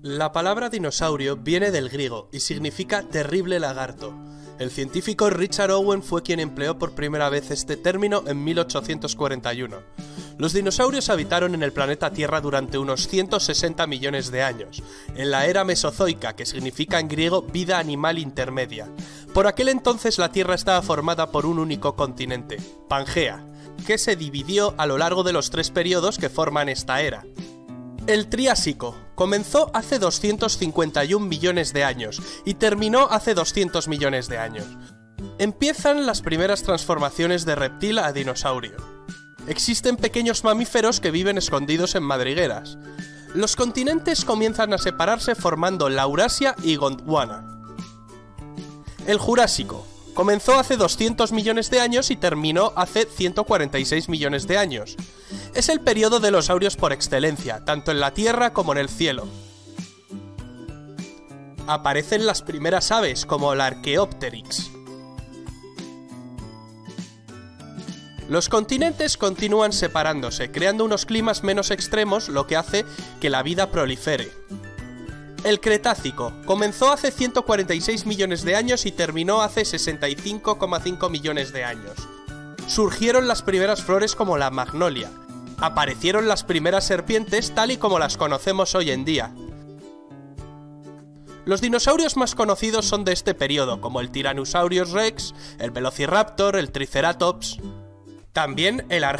La palabra dinosaurio viene del griego y significa terrible lagarto. El científico Richard Owen fue quien empleó por primera vez este término en 1841. Los dinosaurios habitaron en el planeta Tierra durante unos 160 millones de años, en la era mesozoica, que significa en griego vida animal intermedia. Por aquel entonces la Tierra estaba formada por un único continente, Pangea, que se dividió a lo largo de los 3 periodos que forman esta era. El Triásico comenzó hace 251 millones de años y terminó hace 200 millones de años. Empiezan las primeras transformaciones de reptil a dinosaurio. Existen pequeños mamíferos que viven escondidos en madrigueras. Los continentes comienzan a separarse formando Laurasia y Gondwana. El Jurásico comenzó hace 200 millones de años y terminó hace 146 millones de años. Es el periodo de los saurios por excelencia, tanto en la Tierra como en el cielo. Aparecen las primeras aves, como la Archaeopteryx. Los continentes continúan separándose, creando unos climas menos extremos, lo que hace que la vida prolifere. El Cretácico comenzó hace 146 millones de años y terminó hace 65,5 millones de años. Surgieron las primeras flores como la magnolia. Aparecieron las primeras serpientes tal y como las conocemos hoy en día. Los dinosaurios más conocidos son de este periodo, como el Tyrannosaurus rex, el Velociraptor, el Triceratops. También el